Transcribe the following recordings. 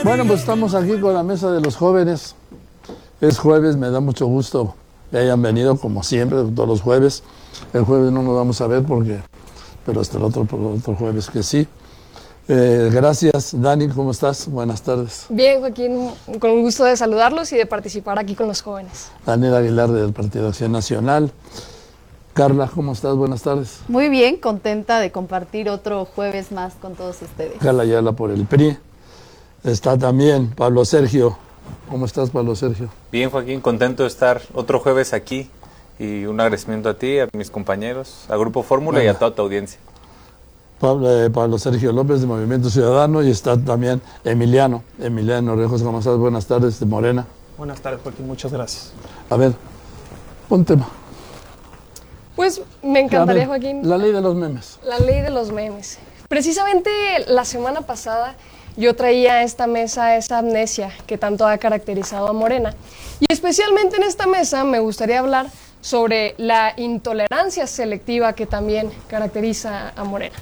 Bueno, pues estamos aquí con la mesa de los jóvenes. Es jueves, me da mucho gusto que hayan venido, como siempre, todos los jueves. El jueves no nos vamos a ver pero hasta el otro jueves que sí. Gracias, Dani, ¿cómo estás? Buenas tardes. Bien, Joaquín, con un gusto de saludarlos y de participar aquí con los jóvenes. Daniel Aguilar del Partido Acción Nacional. Carla, ¿cómo estás? Buenas tardes. Muy bien, contenta de compartir otro jueves más con todos ustedes. Carla Ayala por el PRI. Está también Pablo Sergio. ¿Cómo estás, Pablo Sergio? Bien, Joaquín, contento de estar otro jueves aquí y un agradecimiento a ti, a mis compañeros, a Grupo Fórmula y a toda tu audiencia. Pablo Sergio López de Movimiento Ciudadano y está también Emiliano Rejos. ¿Cómo estás? Buenas tardes, de Morena. Buenas tardes, Joaquín, muchas gracias. A ver, un tema. Pues me encantaría, Joaquín. La ley de los memes. La ley de los memes. Precisamente la semana pasada yo traía a esta mesa esa amnesia que tanto ha caracterizado a Morena. Y especialmente en esta mesa me gustaría hablar sobre la intolerancia selectiva que también caracteriza a Morena.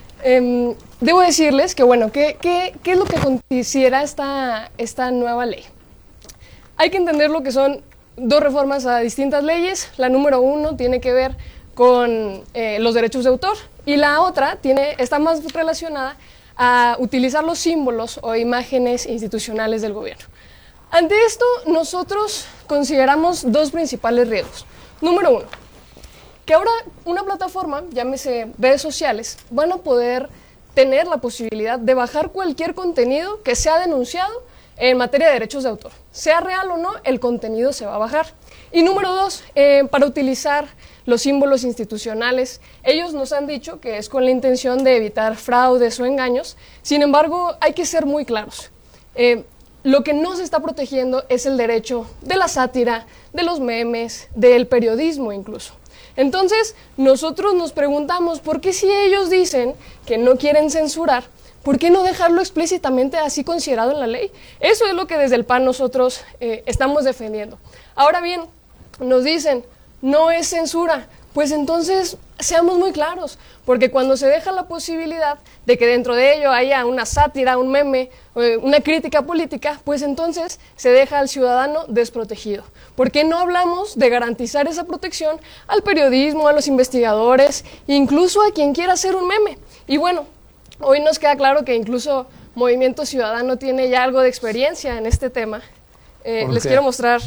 Debo decirles que, bueno, ¿qué es lo que considera esta nueva ley? Hay que entender lo que son dos reformas a distintas leyes. La número 1 tiene que ver con los derechos de autor y la otra está más relacionada a utilizar los símbolos o imágenes institucionales del gobierno. Ante esto, nosotros consideramos dos principales riesgos. Número 1, que ahora una plataforma, llámese redes sociales, van a poder tener la posibilidad de bajar cualquier contenido que sea denunciado en materia de derechos de autor. Sea real o no, el contenido se va a bajar. Y número 2, para utilizar los símbolos institucionales, ellos nos han dicho que es con la intención de evitar fraudes o engaños. Sin embargo, hay que ser muy claros. Lo que no se está protegiendo es el derecho de la sátira, de los memes, del periodismo incluso. Entonces, nosotros nos preguntamos, ¿por qué si ellos dicen que no quieren censurar, por qué no dejarlo explícitamente así considerado en la ley? Eso es lo que desde el PAN nosotros estamos defendiendo. Ahora bien, nos dicen, no es censura. Pues entonces, seamos muy claros, porque cuando se deja la posibilidad de que dentro de ello haya una sátira, un meme, una crítica política, pues entonces se deja al ciudadano desprotegido. ¿Por qué no hablamos de garantizar esa protección al periodismo, a los investigadores, incluso a quien quiera hacer un meme? Y bueno, hoy nos queda claro que incluso Movimiento Ciudadano tiene ya algo de experiencia en este tema. Les quiero mostrar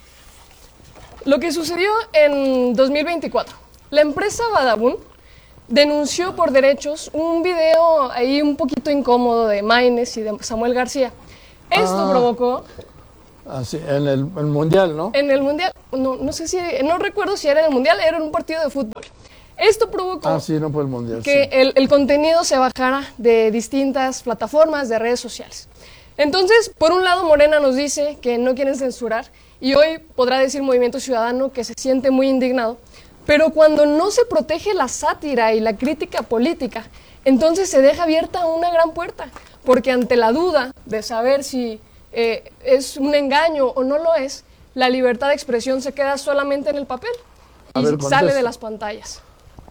lo que sucedió en 2024. La empresa Badabun denunció por derechos un video ahí un poquito incómodo de Maynes y de Samuel García. Esto provocó... Sí, en el Mundial, ¿no? En el Mundial, no sé si, no recuerdo si era en el Mundial, era en un partido de fútbol. Esto provocó sí, no fue el Mundial, que sí. el contenido se bajara de distintas plataformas de redes sociales. Entonces, por un lado, Morena nos dice que no quieren censurar, y hoy podrá decir Movimiento Ciudadano que se siente muy indignado, pero cuando no se protege la sátira y la crítica política, entonces se deja abierta una gran puerta, porque ante la duda de saber si es un engaño o no lo es, la libertad de expresión se queda solamente en el papel y sale de las pantallas.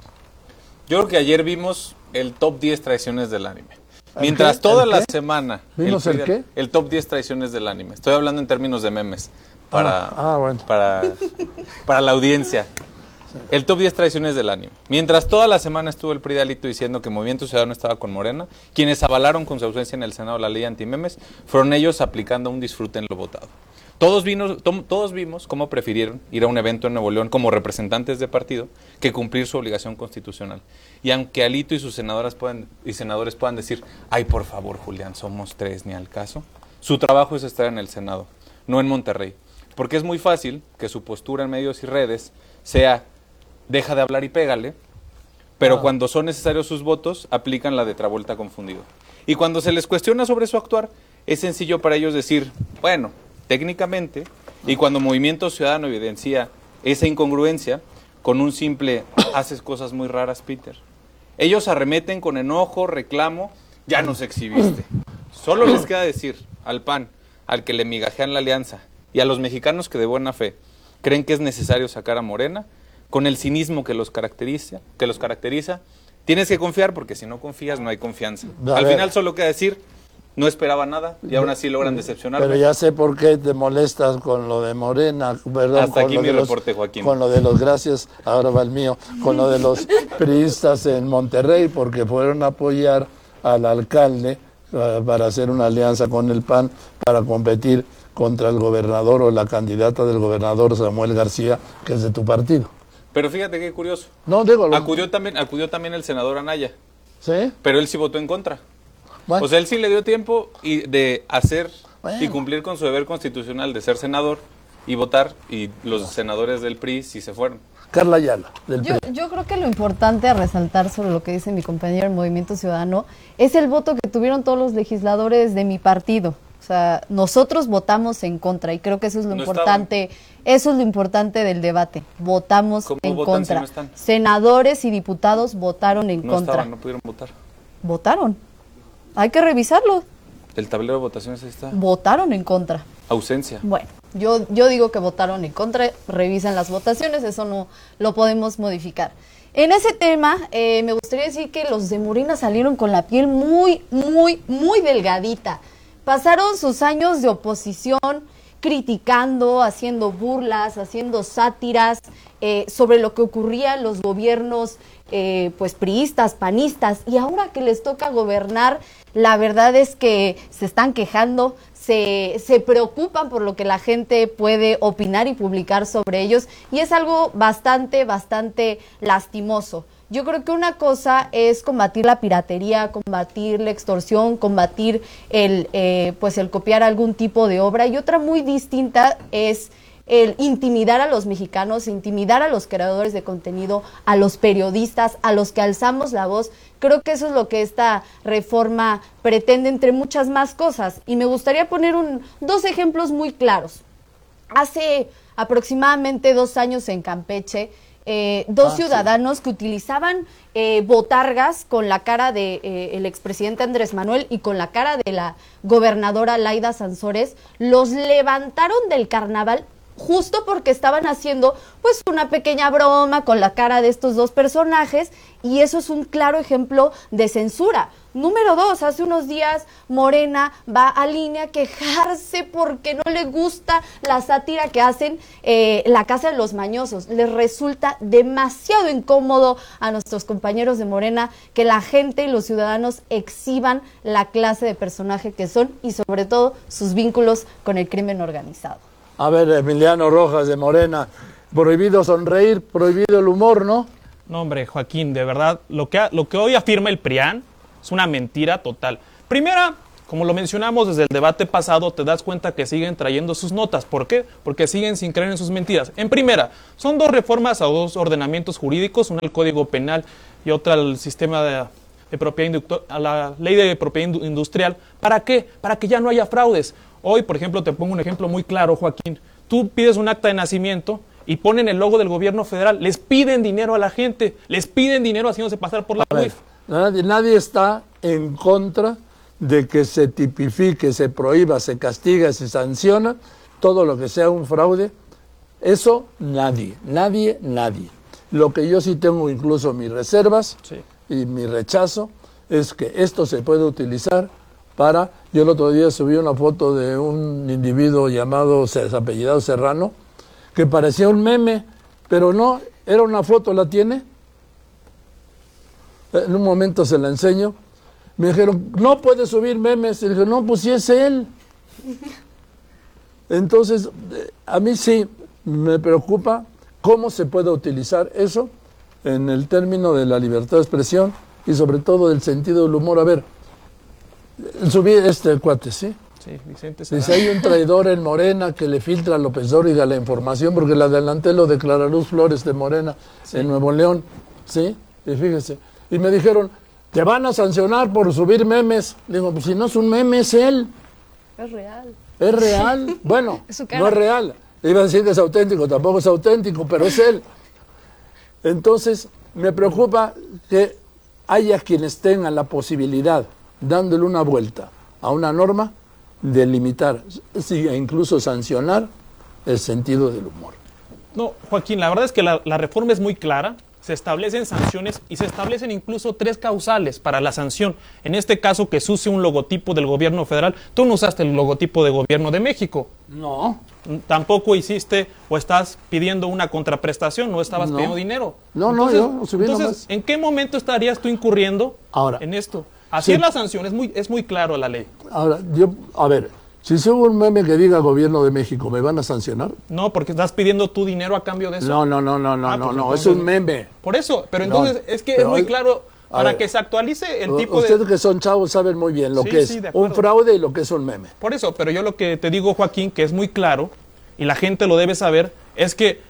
Yo creo que ayer vimos el top 10 traiciones del anime. Mientras toda la semana... ¿Vimos el qué? El top 10 traiciones del anime. Estoy hablando en términos de memes. Bueno. Para la audiencia. El top 10 traiciones del anime. Mientras toda la semana estuvo el PRI de Alito diciendo que Movimiento Ciudadano estaba con Morena, quienes avalaron con su ausencia en el Senado la ley antimemes, fueron ellos aplicando un disfrute en lo votado. Todos vimos cómo prefirieron ir a un evento en Nuevo León como representantes de partido que cumplir su obligación constitucional. Y aunque Alito y sus senadores puedan decir, ay, por favor, Julián, somos 3, ni al caso, su trabajo es estar en el Senado, no en Monterrey. Porque es muy fácil que su postura en medios y redes sea, deja de hablar y pégale, pero cuando son necesarios sus votos, aplican la de Travolta confundido. Y cuando se les cuestiona sobre su actuar, es sencillo para ellos decir, bueno, técnicamente, y cuando Movimiento Ciudadano evidencia esa incongruencia, con un simple, haces cosas muy raras, Peter. Ellos arremeten con enojo, reclamo, ya nos exhibiste. Solo les queda decir al PAN, al que le migajean la alianza, y a los mexicanos que de buena fe creen que es necesario sacar a Morena, con el cinismo que los caracteriza, tienes que confiar porque si no confías no hay confianza. Al final solo queda decir, no esperaba nada y aún así logran decepcionarme. Pero ya sé por qué te molestas con lo de Morena, perdón. Hasta aquí mi reporte, Joaquín. Con lo de los, gracias, ahora va el mío, con lo de los priistas en Monterrey, porque fueron a apoyar al alcalde para hacer una alianza con el PAN para competir contra el gobernador o la candidata del gobernador Samuel García, que es de tu partido. Pero fíjate qué curioso. No, digo... Acudió también el senador Anaya. ¿Sí? Pero él sí votó en contra. Bueno. O sea, él sí le dio tiempo de hacer Bueno. y cumplir con su deber constitucional de ser senador y votar, y los senadores del PRI sí se fueron. Carla Ayala, del PRI. Yo creo que lo importante a resaltar sobre lo que dice mi compañero del Movimiento Ciudadano es el voto que tuvieron todos los legisladores de mi partido. O sea, nosotros votamos en contra y creo que eso es lo importante. Eso es lo importante del debate. Votamos en contra. Si no están? Senadores y diputados votaron en contra. No pudieron votar. Votaron. Hay que revisarlo. El tablero de votaciones ahí está. Votaron en contra. Ausencia. Bueno, yo digo que votaron en contra, revisen las votaciones, eso no lo podemos modificar. En ese tema, me gustaría decir que los de Morena salieron con la piel muy, muy, muy delgadita. Pasaron sus años de oposición criticando, haciendo burlas, haciendo sátiras sobre lo que ocurría en los gobiernos pues priistas, panistas, y ahora que les toca gobernar, la verdad es que se están quejando, se preocupan por lo que la gente puede opinar y publicar sobre ellos, y es algo bastante, bastante lastimoso. Yo creo que una cosa es combatir la piratería, combatir la extorsión, combatir el copiar algún tipo de obra, y otra muy distinta es el intimidar a los mexicanos, intimidar a los creadores de contenido, a los periodistas, a los que alzamos la voz. Creo que eso es lo que esta reforma pretende, entre muchas más cosas. Y me gustaría poner dos ejemplos muy claros. Hace aproximadamente 2 años en Campeche, dos ciudadanos que utilizaban botargas con la cara de el expresidente Andrés Manuel y con la cara de la gobernadora Laida Sansores, los levantaron del carnaval justo porque estaban haciendo pues una pequeña broma con la cara de estos dos personajes, y eso es un claro ejemplo de censura. Número 2, hace unos días Morena va a línea a quejarse porque no le gusta la sátira que hacen la Casa de los Mañosos. Les resulta demasiado incómodo a nuestros compañeros de Morena que la gente y los ciudadanos exhiban la clase de personaje que son, y sobre todo sus vínculos con el crimen organizado. A ver, Emiliano Rojas de Morena, prohibido sonreír, prohibido el humor, ¿no? No, hombre, Joaquín, de verdad, lo que hoy afirma el PRIAN es una mentira total. Primera, como lo mencionamos desde el debate pasado, te das cuenta que siguen trayendo sus notas. ¿Por qué? Porque siguen sin creer en sus mentiras. En primera, son 2 reformas a 2 ordenamientos jurídicos, una al Código Penal y otra al sistema de propiedad, a la ley de propiedad industrial. ¿Para qué? Para que ya no haya fraudes. Hoy, por ejemplo, te pongo un ejemplo muy claro, Joaquín. Tú pides un acta de nacimiento y ponen el logo del gobierno federal. Les piden dinero a la gente, les piden dinero haciéndose pasar por la UIF. Nadie está en contra de que se tipifique, se prohíba, se castiga, se sanciona todo lo que sea un fraude. Eso nadie. Lo que yo sí tengo incluso mis reservas y mi rechazo es que esto se puede utilizar para... Yo el otro día subí una foto de un individuo llamado, apellidado Serrano, que parecía un meme, pero no, era una foto, ¿la tiene? En un momento se la enseño. Me dijeron, no puede subir memes. Y dije, no, pues sí es él. Entonces, a mí sí me preocupa cómo se puede utilizar eso en el término de la libertad de expresión y sobre todo del sentido del humor. A ver, subí este cuate, ¿sí? Sí, Vicente Dice, hay un traidor en Morena que le filtra a López Dóriga la información, porque la adelanté lo de Clara Luz Flores de Morena en Nuevo León, ¿sí? Y fíjese, y me dijeron, te van a sancionar por subir memes. Digo, pues si no es un meme, es él. Es real. ¿Es real? Bueno, Es su cara. no es real. Iba a decir que es auténtico, tampoco es auténtico, pero es él. Entonces, me preocupa que haya quienes tengan la posibilidad, dándole una vuelta a una norma, de limitar, sí, e incluso sancionar el sentido del humor. No, Joaquín, la verdad es que la reforma es muy clara. se establecen sanciones y se establecen incluso 3 causales para la sanción. En este caso, que se use un logotipo del gobierno federal. Tú no usaste el logotipo de gobierno de México. No. Tampoco hiciste o estás pidiendo una contraprestación, no estabas pidiendo dinero. No, entonces, yo subí entonces, nomás. ¿en qué momento estarías tú incurriendo Ahora, en esto? Así sí. es la sanción, es muy claro la ley. Ahora, a ver, si subo un meme que diga gobierno de México, ¿me van a sancionar? No, porque estás pidiendo tu dinero a cambio de eso. No, pues no, entonces- es un meme. Por eso, pero No, entonces es que es pero muy hay- claro a para ver, que se actualice el tipo Ustedes de... que son chavos saben muy bien lo Sí, que es sí, de acuerdo. un fraude y lo que es un meme. Por eso, pero yo lo que te digo, Joaquín, que es muy claro, y la gente lo debe saber, es que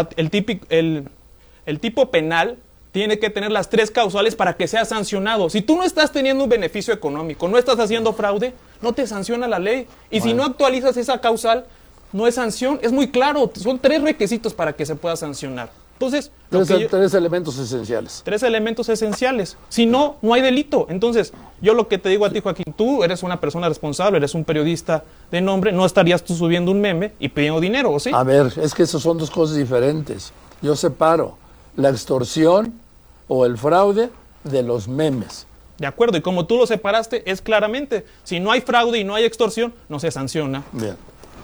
el tipo penal tiene que tener las 3 causales para que sea sancionado. Si tú no estás teniendo un beneficio económico, no estás haciendo fraude, no te sanciona la ley. Y si no actualizas esa causal, no es sanción. Es muy claro, son 3 requisitos para que se pueda sancionar. Entonces, Tres elementos esenciales. 3 elementos esenciales. Si no, no hay delito. Entonces, yo lo que te digo a ti, Joaquín, tú eres una persona responsable, eres un periodista de nombre, no estarías tú subiendo un meme y pidiendo dinero, ¿o sí? A ver, es que esas son 2 cosas diferentes. Yo separo la extorsión o el fraude de los memes. De acuerdo, y como tú lo separaste, es claramente, si no hay fraude y no hay extorsión, no se sanciona. Bien.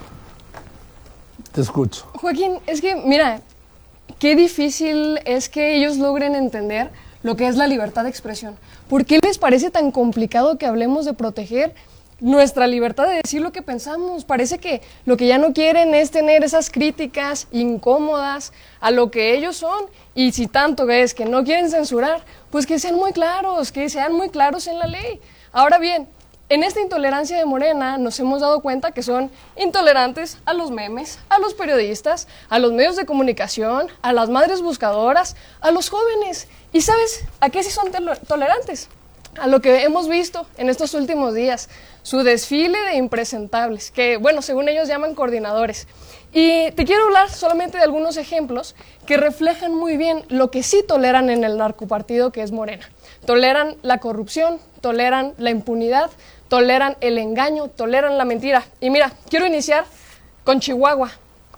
Te escucho. Joaquín, es que, mira, qué difícil es que ellos logren entender lo que es la libertad de expresión. ¿Por qué les parece tan complicado que hablemos de proteger nuestra libertad de decir lo que pensamos? Parece que lo que ya no quieren es tener esas críticas incómodas a lo que ellos son, y si tanto es que no quieren censurar, pues que sean muy claros en la ley. Ahora bien, en esta intolerancia de Morena nos hemos dado cuenta que son intolerantes a los memes, a los periodistas, a los medios de comunicación, a las madres buscadoras, a los jóvenes. ¿Y sabes a qué sí son tolerantes? A lo que hemos visto en estos últimos días, su desfile de impresentables, que, bueno, según ellos llaman coordinadores. Y te quiero hablar solamente de algunos ejemplos que reflejan muy bien lo que sí toleran en el narcopartido que es Morena. Toleran la corrupción, toleran la impunidad, toleran el engaño, toleran la mentira. Y mira, quiero iniciar con Chihuahua,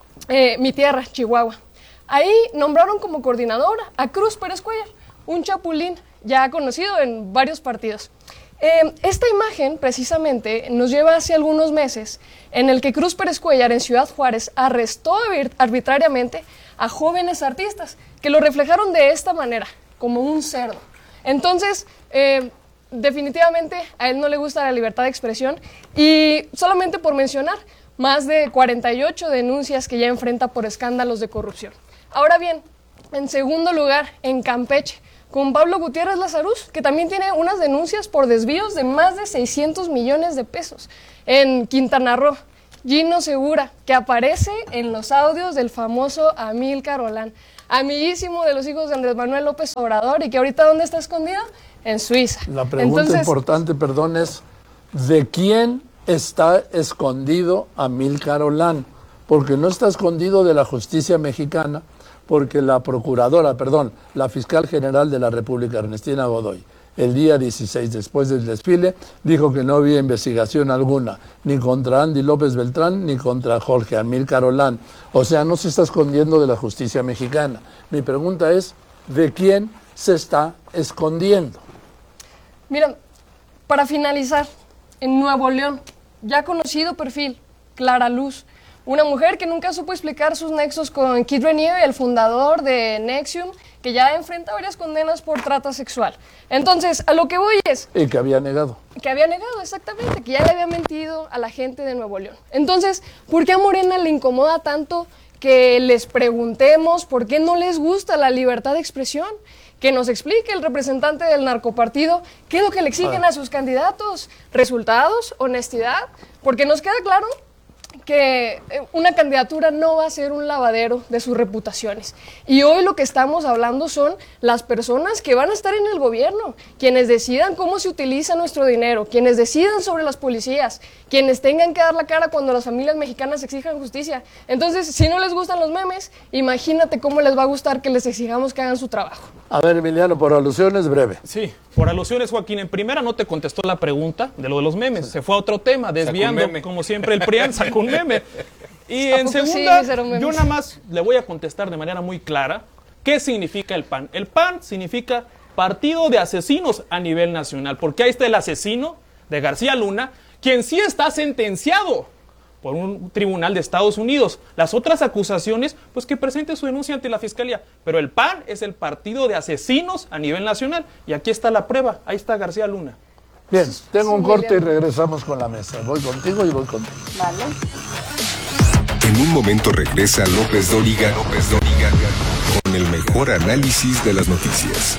mi tierra, Chihuahua. Ahí nombraron como coordinadora a Cruz Pérez Cuellar, un chapulín ya conocido en varios partidos. Esta imagen precisamente nos lleva hace algunos meses en el que Cruz Pérez Cuellar en Ciudad Juárez arrestó arbitrariamente a jóvenes artistas que lo reflejaron de esta manera, como un cerdo. Entonces, definitivamente a él no le gusta la libertad de expresión, y solamente por mencionar, más de 48 denuncias que ya enfrenta por escándalos de corrupción. Ahora bien, en segundo lugar, en Campeche, con Pablo Gutiérrez Lazarus, que también tiene unas denuncias por desvíos de más de 600 millones de pesos. En Quintana Roo, Gino Segura, que aparece en los audios del famoso Amílcar Olán, amiguísimo de los hijos de Andrés Manuel López Obrador, y que ahorita ¿dónde está escondido? En Suiza. La pregunta importante, perdón, es ¿de quién está escondido Amílcar Olán? Porque no está escondido de la justicia mexicana, porque la fiscal general de la República, Ernestina Godoy, el día 16, después del desfile, dijo que no había investigación alguna, ni contra Andy López Beltrán, ni contra Jorge Amílcar Olán. O sea, no se está escondiendo de la justicia mexicana. Mi pregunta es, ¿de quién se está escondiendo? Mira, para finalizar, en Nuevo León, ya conocido perfil, Clara Luz, una mujer que nunca supo explicar sus nexos con Kid Renier, el fundador de Nexium, que ya enfrenta varias condenas por trata sexual. Entonces, a lo que voy es... Y que había negado. Que había negado, exactamente, que ya le había mentido a la gente de Nuevo León. Entonces, ¿por qué a Morena le incomoda tanto que les preguntemos por qué no les gusta la libertad de expresión? Que nos explique el representante del narcopartido qué es lo que le exigen a sus candidatos. ¿Resultados? ¿Honestidad? Porque nos queda claro que una candidatura no va a ser un lavadero de sus reputaciones. Y hoy lo que estamos hablando son las personas que van a estar en el gobierno, quienes decidan cómo se utiliza nuestro dinero, quienes decidan sobre las policías, quienes tengan que dar la cara cuando las familias mexicanas exijan justicia. Entonces, si no les gustan los memes, imagínate cómo les va a gustar que les exijamos que hagan su trabajo. A ver, Emiliano, por alusiones, breve. Sí, por alusiones, Joaquín. En primera no te contestó la pregunta de lo de los memes. Se fue a otro tema, desviando, como siempre el PRIAN sacó un meme. Y en segunda, yo nada más le voy a contestar de manera muy clara, ¿Qué significa el PAN? El PAN significa Partido de Asesinos a nivel nacional, porque ahí está el asesino de García Luna, quien sí está sentenciado por un tribunal de Estados Unidos. Las otras acusaciones, pues que presente su denuncia ante la Fiscalía. Pero el PAN es el Partido de Asesinos a nivel nacional. Y aquí está la prueba, ahí está García Luna. Bien, tengo un corte y regresamos con la mesa. Voy contigo y voy contigo. Vale. En un momento regresa López Dóriga con el mejor análisis de las noticias.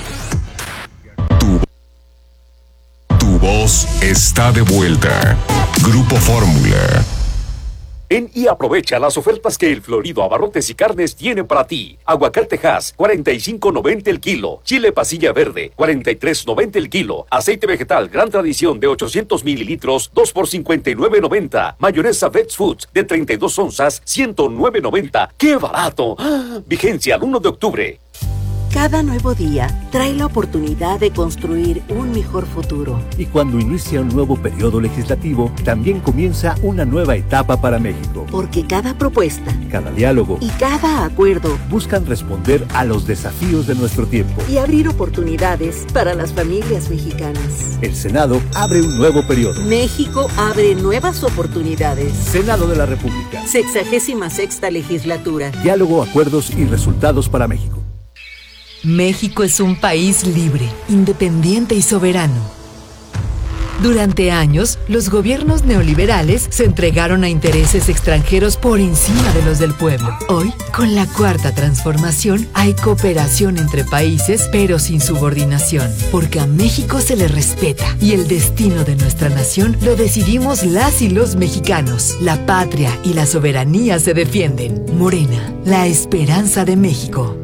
Tu voz está de vuelta. Grupo Fórmula. Ven y aprovecha las ofertas que el Florido Abarrotes y Carnes tiene para ti. Aguacate Hass, 45.90 el kilo. Chile pasilla verde, 43.90 el kilo. Aceite vegetal Gran Tradición de 800 mililitros, 2 por 59.90. Mayonesa Vets Foods de 32 onzas, 109.90. ¡Qué barato! ¡Ah! Vigencia al 1 de octubre. Cada nuevo día trae la oportunidad de construir un mejor futuro. Y cuando inicia un nuevo periodo legislativo, también comienza una nueva etapa para México. Porque cada propuesta, cada diálogo y cada acuerdo buscan responder a los desafíos de nuestro tiempo y abrir oportunidades para las familias mexicanas. El Senado abre un nuevo periodo. México abre nuevas oportunidades. Senado de la República. 66ª legislatura. Diálogo, acuerdos y resultados para México. México es un país libre, independiente y soberano. Durante años, los gobiernos neoliberales se entregaron a intereses extranjeros por encima de los del pueblo. Hoy, con la Cuarta Transformación, hay cooperación entre países, pero sin subordinación, porque a México se le respeta y el destino de nuestra nación lo decidimos las y los mexicanos. La patria y la soberanía se defienden. Morena, la esperanza de México.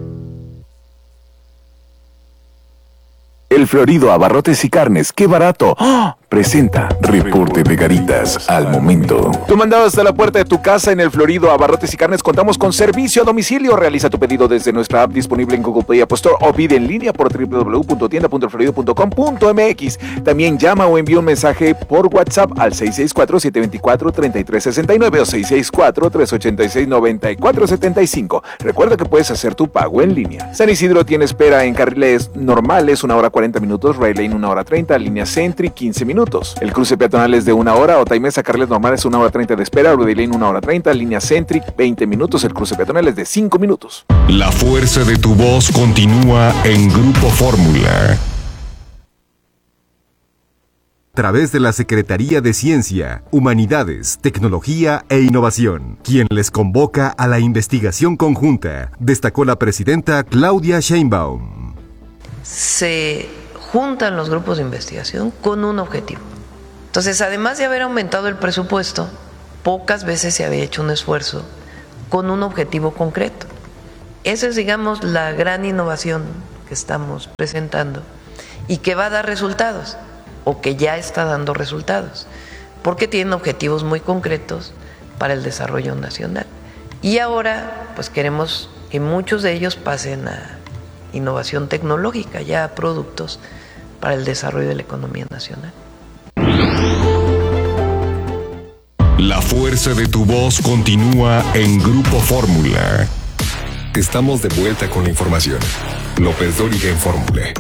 El Florido Abarrotes y Carnes, ¡qué barato! ¡Oh! Presenta Reporte de Garitas al momento. Tu mandado hasta la puerta de tu casa en el Florido Abarrotes y Carnes. Contamos con servicio a domicilio. Realiza tu pedido desde nuestra app disponible en Google Play App Store o pide en línea por www.tienda.elflorido.com.mx. También llama o envía un mensaje por WhatsApp al 664-724-3369 o 664-386-9475. Recuerda que puedes hacer tu pago en línea. San Isidro tiene espera en carriles normales, 1 hora 40 minutos, Rail Lane 1 hora 30, línea Sentry 15 minutos. El cruce peatonal es de 1 hora, Otaimesa carriles normales 1 hora 30 de espera, Rudy Lane 1 hora 30, línea Sentry 20 minutos, el cruce peatonal es de 5 minutos. La fuerza de tu voz continúa en Grupo Fórmula. A través de la Secretaría de Ciencia, Humanidades, Tecnología e Innovación, quien les convoca a la investigación conjunta, destacó la presidenta Claudia Sheinbaum. Se juntan los grupos de investigación con un objetivo. Entonces, además de haber aumentado el presupuesto, pocas veces se había hecho un esfuerzo con un objetivo concreto. Esa es, digamos, la gran innovación que estamos presentando y que va a dar resultados, o que ya está dando resultados, porque tienen objetivos muy concretos para el desarrollo nacional. Y ahora, pues queremos que muchos de ellos pasen a innovación tecnológica, ya a productos para el desarrollo de la economía nacional. La fuerza de tu voz continúa en Grupo Fórmula. Estamos de vuelta con la información. López Dóriga en Fórmula.